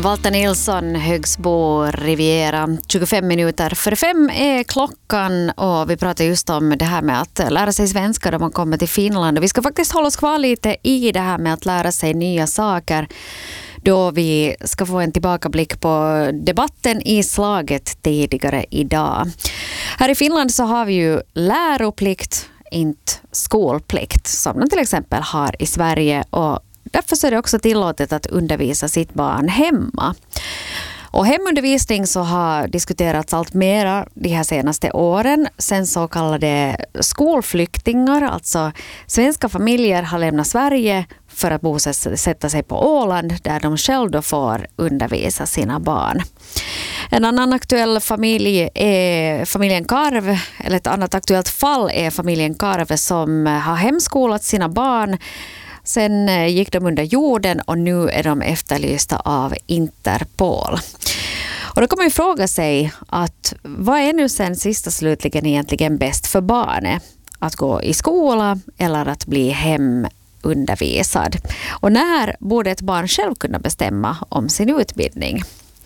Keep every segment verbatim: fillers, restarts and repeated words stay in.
Walter Nilsson, Högsbo, Riviera. tjugofem minuter för fem är klockan och vi pratar just om det här med att lära sig svenska då man kommer till Finland. Och vi ska faktiskt hålla oss kvar lite i det här med att lära sig nya saker då vi ska få en tillbakablick på debatten i slaget tidigare idag. Här i Finland så har vi ju läroplikt, inte skolplikt som man till exempel har i Sverige, och därför så är det också tillåtet att undervisa sitt barn hemma. Och hemundervisning så har diskuterats allt mera de här senaste åren. Sen så kallade skolflyktingar, alltså svenska familjer har lämnat Sverige för att bosätta sig på Åland där de själva får undervisa sina barn. En annan aktuell familj är familjen Karv, eller ett annat aktuellt fall är familjen Karv som har hemskolat sina barn. Sen gick de under jorden och nu är de efterlysta av Interpol. Och då kan man ju fråga sig att vad är nu sen sista slutligen egentligen bäst för barnet? Att gå i skola eller att bli hemundervisad? Och när borde ett barn själv kunna bestämma om sin utbildning?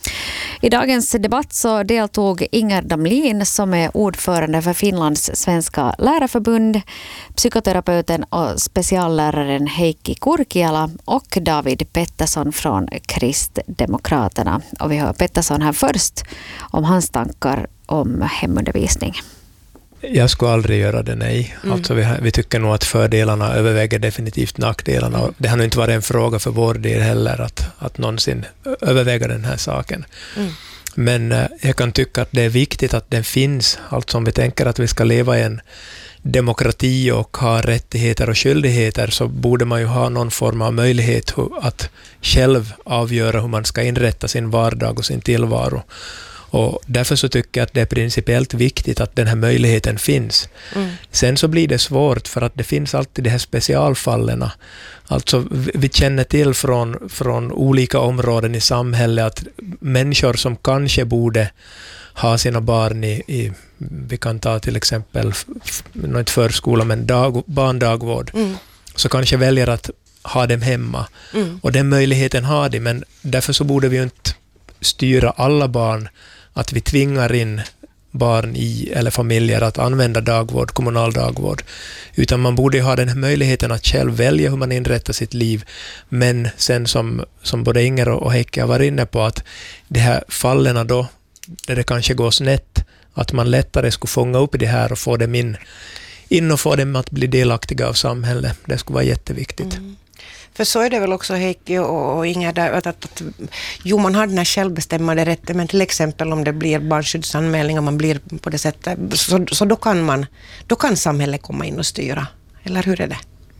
I dagens debatt så deltog Inger Damlin som är ordförande för Finlands svenska lärarförbund, psykoterapeuten och specialläraren Heikki Kurkiala och David Pettersson från Kristdemokraterna. Och vi hör Pettersson här först om hans tankar om hemundervisning. Jag skulle aldrig göra det, nej. Mm. Alltså vi, vi tycker nog att fördelarna överväger definitivt nackdelarna. Mm. Det har nog inte varit en fråga för vår del heller att, att någonsin överväga den här saken. Mm. Men eh, jag kan tycka att det är viktigt att den finns. Alltså om vi tänker att vi ska leva i en demokrati och ha rättigheter och skyldigheter, så borde man ju ha någon form av möjlighet att själv avgöra hur man ska inrätta sin vardag och sin tillvaro. Och därför så tycker jag att det är principiellt viktigt att den här möjligheten finns. Mm. Sen så blir det svårt för att det finns alltid de här specialfallen. Alltså vi känner till från, från olika områden i samhället att människor som kanske borde ha sina barn i, i vi kan ta till exempel, inte förskola men dag, barndagvård, mm. så kanske väljer att ha dem hemma. Mm. Och den möjligheten har de, men därför så borde vi ju inte styra alla barn att vi tvingar in barn i eller familjer att använda dagvård, kommunal dagvård. Utan man borde ha den här möjligheten att själv välja hur man inrättar sitt liv. Men sen som, som både Inger och Heikki har varit inne på, att de här fallen då, där det kanske går snett, att man lättare skulle fånga upp det här och få dem in, in och få dem att bli delaktiga av samhället. Det skulle vara jätteviktigt. Mm. För så är det väl också, Heikki och, och Inger, där, att, att, att jo, man har den här självbestämmande rätten, men till exempel om det blir barnskyddsanmälning och man blir på det sättet, så, så då kan man, då kan samhället komma in och styra. Eller hur är det?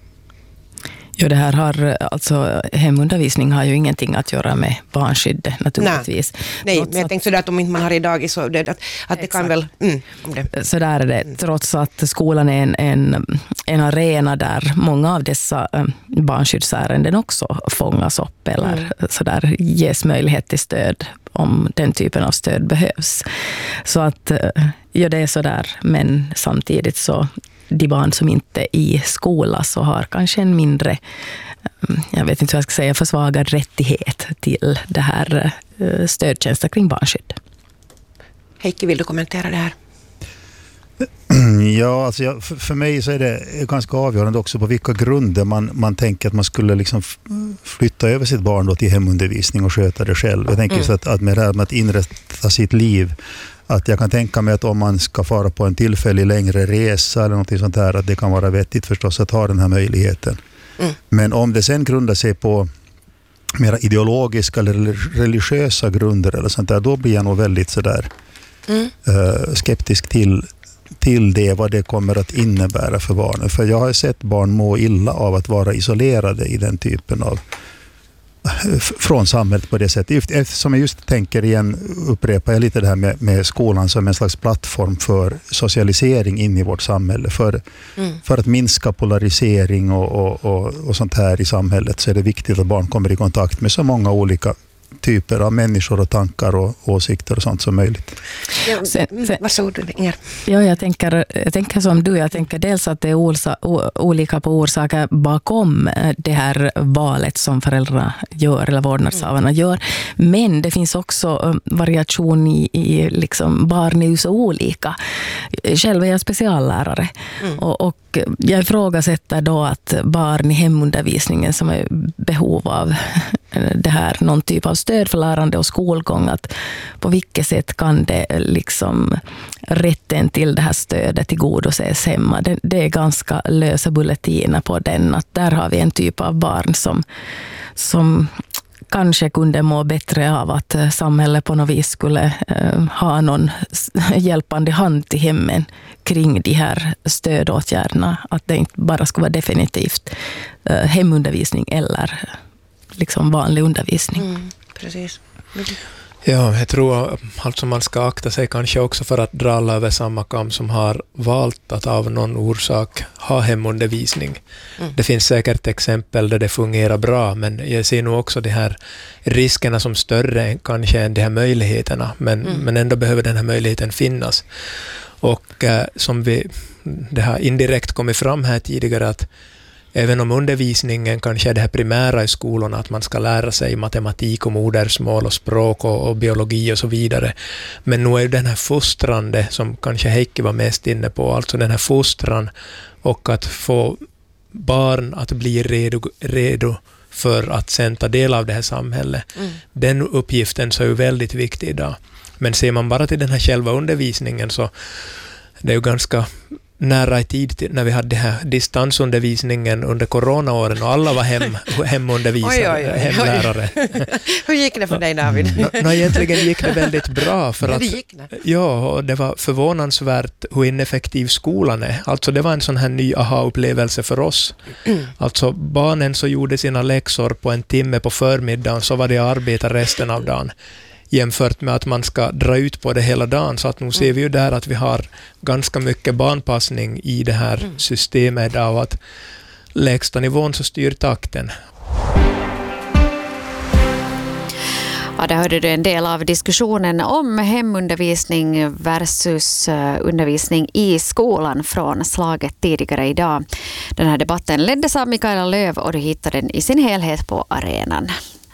Jo, det här har, alltså hemundervisning har ju ingenting att göra med barnskydd naturligtvis. Nej, Nej men jag tänkte sådär att om inte man har idag så det, att, att det kan väl... Mm, det. Så där är det, trots att skolan är en, en, en arena där många av dessa um, barnskyddsärenden också fångas upp eller mm. så där ges möjlighet till stöd om den typen av stöd behövs. Så att, ja, det är så där, men samtidigt så de barn som inte är i skola så har kanske en mindre, jag vet inte hur jag ska säga, försvagad rättighet till det här stödtjänsten kring barnskydd. Heikki, vill du kommentera det här? Ja, alltså jag, för, för mig så är det ganska avgörande också på vilka grunder man, man tänker att man skulle liksom flytta över sitt barn då till hemundervisning och sköta det själv. Jag tänker mm. så att, att med det här med att inrätta sitt liv, att jag kan tänka mig att om man ska fara på en tillfällig längre resa eller något sånt här, att det kan vara vettigt förstås att ha den här möjligheten. Mm. Men om det sen grundar sig på mera ideologiska eller religiösa grunder eller sånt där, då blir jag nog väldigt sådär mm. uh, skeptisk till, till det, vad det kommer att innebära för barnen. För jag har sett barn må illa av att vara isolerade i den typen av från samhället på det sättet. Eftersom jag just tänker igen, upprepar jag lite det här med, med skolan som en slags plattform för socialisering in i vårt samhälle. För, mm. för att minska polarisering och, och, och, och sånt här i samhället så är det viktigt att barn kommer i kontakt med så många olika typer av människor och tankar och åsikter och sånt som möjligt. Ja, Sen, sen, varsågod, Inger. Ja, jag tänker, jag tänker som du. Jag tänker dels att det är olsa, o, olika på orsaker bakom det här valet som föräldrar gör eller vårdnadshavarna gör. Men det finns också variation i, i liksom barn är ju så olika. Själv är jag speciallärare mm. och, och jag ifrågasätter då att barn i hemundervisningen som är behov av det här, någon typ av stöd för lärande och skolgång, att på vilket sätt kan det liksom rätten till det här stödet tillgodoses hemma. Det, det är ganska lösa bulletiner på den, att där har vi en typ av barn som, som kanske kunde må bättre av att samhället på något vis skulle eh, ha någon hjälpande hand till hemmen kring de här stödåtgärderna. Att det inte bara ska vara definitivt eh, hemundervisning eller liksom vanlig undervisning. Mm, precis. Mm. Ja, jag tror alltså man ska akta sig kanske också för att dra alla över samma kam som har valt att av någon orsak ha hemundervisning. Mm. Det finns säkert exempel där det fungerar bra, men jag ser nog också de här riskerna som större kanske än de här möjligheterna, men, mm. men ändå behöver den här möjligheten finnas. Och eh, som vi, det har indirekt kommit fram här tidigare, att även om undervisningen kanske är det här primära i skolorna, att man ska lära sig matematik och modersmål och språk och, och biologi och så vidare. Men nu är ju den här fostrande, som kanske Heikki var mest inne på, alltså den här fostran och att få barn att bli redo, redo för att sen ta del av det här samhället. Mm. Den uppgiften så är ju väldigt viktig idag. Men ser man bara till den här själva undervisningen, så det är ju ganska nära i tid till, när vi hade här distansundervisningen under coronaåren och alla var hem, hemundervisare, oj, oj, oj, hemlärare. Hur gick det för dig, David? No, no, egentligen gick det väldigt bra. För att, det gick det. Ja, och det var förvånansvärt hur ineffektiv skolan är. Alltså det var en sån här ny aha-upplevelse för oss. Mm. Alltså barnen så gjorde sina läxor på en timme på förmiddagen, så var det arbeta resten av dagen. Jämfört med att man ska dra ut på det hela dagen. Så att nu ser vi ju där att vi har ganska mycket barnpassning i det här mm. systemet, av att lägsta nivån så styr takten. Ja, där hörde du en del av diskussionen om hemundervisning versus undervisning i skolan från slaget tidigare idag. Den här debatten leddes av Mikaela Löv och du hittar den i sin helhet på arenan.